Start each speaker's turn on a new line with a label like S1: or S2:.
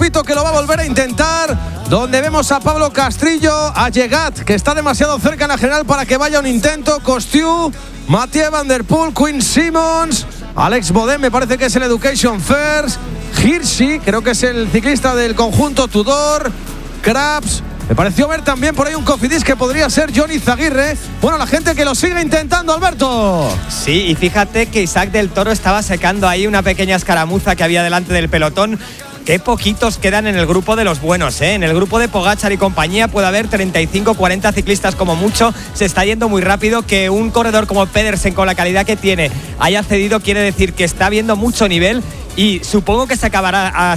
S1: grupito que lo va a volver a intentar, donde vemos a Pablo Castrillo, a Llegat, que está demasiado cerca en la general para que vaya un intento, Costiu, Mathieu Van Der Poel, Quinn Simmons, Alex Bodén, me parece que es el Education First, Hirschi, creo que es el ciclista del conjunto Tudor, Krabs. Me pareció ver también por ahí un Cofidis que podría ser Johnny Zaguirre. Bueno, la gente que lo sigue intentando, Alberto.
S2: Sí, y fíjate que Isaac del Toro estaba secando ahí una pequeña escaramuza que había delante del pelotón. Qué poquitos quedan en el grupo de los buenos, ¿eh? En el grupo de Pogačar y compañía puede haber 35-40 ciclistas como mucho. Se está yendo muy rápido. Que un corredor como Pedersen, con la calidad que tiene, haya cedido, quiere decir que está habiendo mucho nivel. Y supongo que se acabará